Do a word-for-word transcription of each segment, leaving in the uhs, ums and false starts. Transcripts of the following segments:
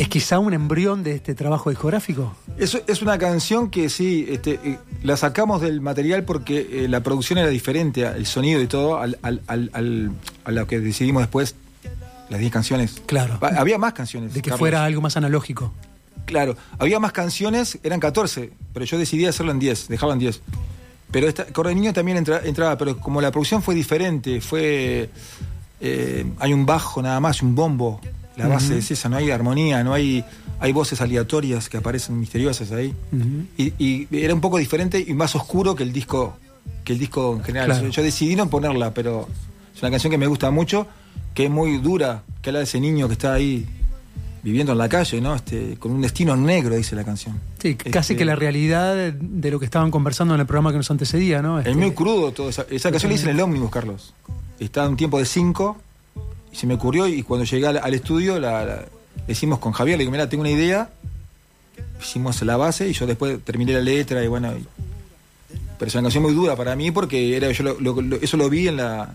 ¿Es quizá un embrión de este trabajo discográfico? Es, es una canción que sí, este, eh, la sacamos del material porque eh, la producción era diferente, el sonido y todo, al, al, al, al, a lo que decidimos después, las diez canciones. Claro. Va, había más canciones. De que Carlos. fuera algo más analógico. Claro, había más canciones, eran catorce, pero yo decidí hacerlo en diez, dejarlo en diez. Pero esta, Coro de Niño también entra, entraba, pero como la producción fue diferente, fue eh, hay un bajo nada más, un bombo, la base uh-huh. es esa, no hay armonía, no hay, hay voces aleatorias que aparecen misteriosas ahí. Uh-huh. Y, y era un poco diferente y más oscuro que el disco, que el disco en general. Claro. Yo, yo decidí no ponerla, pero es una canción que me gusta mucho, que es muy dura, que habla de ese niño que está ahí viviendo en la calle, ¿no? Este, con un destino negro, dice la canción. Sí, este, casi que la realidad de, de lo que estaban conversando en el programa que nos antecedía, ¿no? Este... Es muy crudo todo. Esa, esa canción la hice en el ómnibus, Carlos. Estaba un tiempo de cinco y se me ocurrió y cuando llegué al, al estudio la, la hicimos con Javier, le digo, mira, tengo una idea, hicimos la base y yo después terminé la letra y bueno... Y, pero es una canción muy dura para mí porque era yo lo, lo, lo, eso lo vi en la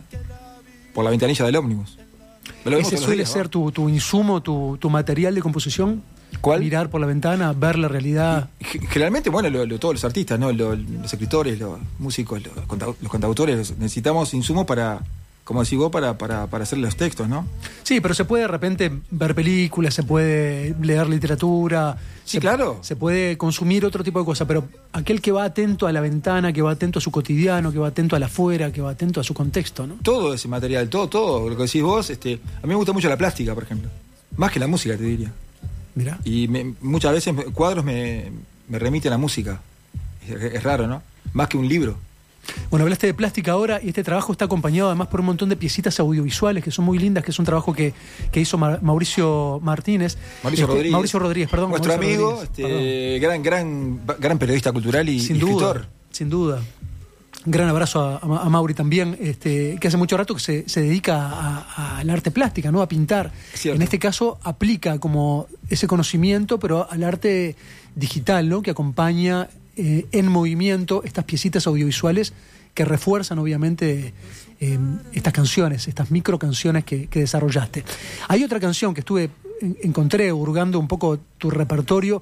por la ventanilla del ómnibus. ¿Ese suele días, ser ¿no? tu, tu insumo, tu, tu material de composición? ¿Cuál? Mirar por la ventana, ver la realidad. Y, generalmente, bueno, lo, lo, todos los artistas, ¿no? Lo, los escritores, los músicos, los, los cantautores, necesitamos insumos para, como decís vos, para, para, para hacer los textos, ¿no? Sí, pero se puede de repente ver películas, se puede leer literatura. Sí, se, claro. Se puede consumir otro tipo de cosas, pero aquel que va atento a la ventana, que va atento a su cotidiano, que va atento al afuera, que va atento a su contexto, ¿no? Todo ese material, todo, todo, lo que decís vos, este, a mí me gusta mucho la plástica, por ejemplo. Más que la música, te diría. Mirá. Y me, muchas veces cuadros me, me remiten a música. Es, es raro, ¿no? Más que un libro. Bueno, hablaste de plástica ahora y este trabajo está acompañado además por un montón de piecitas audiovisuales que son muy lindas, que es un trabajo que, que hizo Ma- Mauricio Martínez. Mauricio este, Rodríguez. Mauricio Rodríguez, perdón. Nuestro Mauricio amigo, este, gran, gran, gran periodista cultural y, sin y duda, escritor. Sin duda. Gran abrazo a, a, a Mauri también, este, que hace mucho rato que se, se dedica a, a, al arte plástica, ¿no? A pintar. Cierto. En este caso aplica como ese conocimiento, pero al arte digital, ¿no? Que acompaña eh, en movimiento estas piecitas audiovisuales que refuerzan obviamente eh, estas canciones, estas micro canciones que, que desarrollaste. Hay otra canción que estuve, en, encontré hurgando un poco tu repertorio,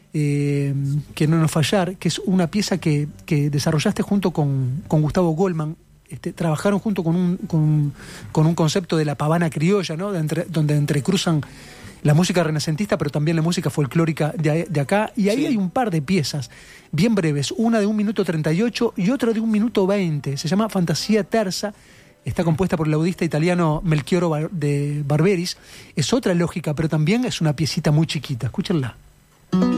eh, que no nos fallar, que es una pieza que, que desarrollaste junto con, con Gustavo Goldman. Este, trabajaron junto con un, con, con un concepto de la pavana criolla, ¿no? De entre, donde entrecruzan la música renacentista, pero también la música folclórica de, de acá. Y ahí sí. Hay un par de piezas bien breves, una de un minuto treinta y ocho y otra de un minuto veinte. Se llama Fantasía Terza. Está compuesta por el laudista italiano Melchioro Bar- de Barberis. Es otra lógica, pero también es una piecita muy chiquita. Escúchenla.